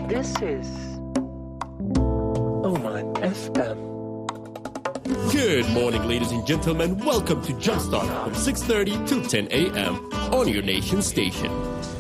This is Oman FM. Good morning, ladies and gentlemen. Welcome to Jumpstart from 6:30 to 10 a.m. on your nation station.